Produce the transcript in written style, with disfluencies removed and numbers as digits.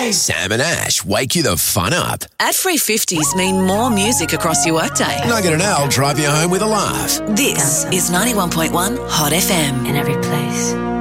Sam and Ash wake you the fun up. Ad-free 50s mean more music across your workday. Nugget and Al drive you home with a laugh. This is 91.1 Hot FM. In every place.